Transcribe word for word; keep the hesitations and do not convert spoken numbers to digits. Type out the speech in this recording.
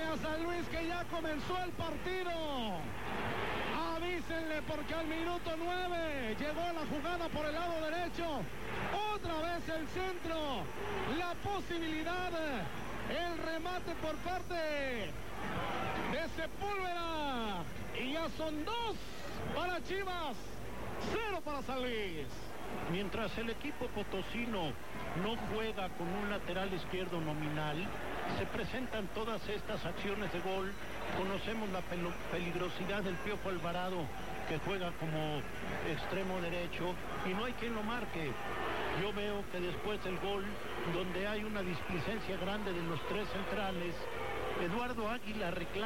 Avísenle a San Luis que ya comenzó el partido. Avísenle porque al minuto nueve llegó la jugada por el lado derecho. Otra vez el centro. La posibilidad. El remate por parte de Sepúlveda. Y ya son dos para Chivas. Cero para San Luis. Mientras el equipo potosino no juega con un lateral izquierdo nominal, se presentan todas estas acciones de gol. Conocemos la peligrosidad del Piojo Alvarado, que juega como extremo derecho, y no hay quien lo marque. Yo veo que después del gol, donde hay una displicencia grande de los tres centrales, Eduardo Águila reclama